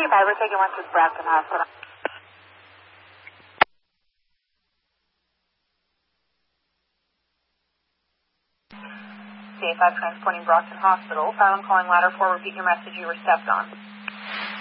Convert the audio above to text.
CA5, we're taking one to Brampton Hospital. CA5 transporting Brockton Hospital. File calling ladder 4, repeat your message, you were stepped on.